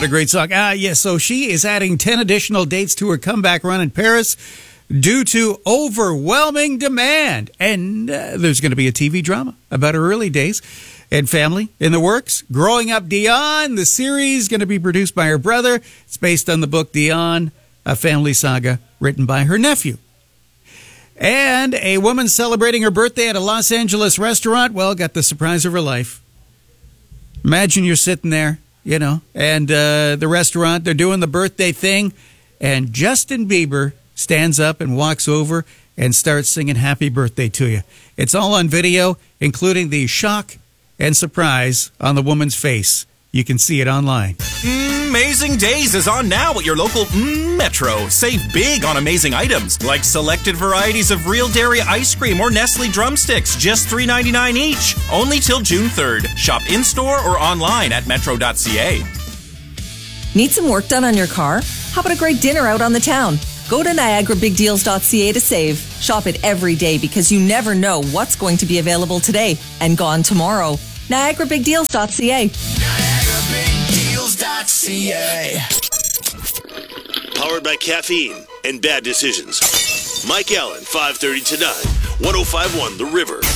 what a great song. So she is adding 10 additional dates to her comeback run in Paris due to overwhelming demand. And there's going to be a TV drama about her early days and family in the works. Growing Up Dionne, the series, going to be produced by her brother. It's based on the book Dionne, a family saga written by her nephew. And a woman celebrating her birthday at a Los Angeles restaurant, got the surprise of her life. Imagine you're sitting there, and the restaurant, they're doing the birthday thing, and Justin Bieber stands up and walks over and starts singing happy birthday to you. It's all on video, including the shock and surprise on the woman's face. You can see it online. Amazing Days is on now at your local Metro. Save big on amazing items like selected varieties of Real Dairy ice cream or Nestle drumsticks, just $3.99 each. Only till June 3rd. Shop in-store or online at metro.ca. Need some work done on your car? How about a great dinner out on the town? Go to NiagaraBigDeals.ca to save. Shop it every day because you never know what's going to be available today and gone tomorrow. NiagaraBigDeals.ca. NiagaraBigDeals.ca. Powered by caffeine and bad decisions. Mike Allen, 5:30 to 9, 105.1 The River.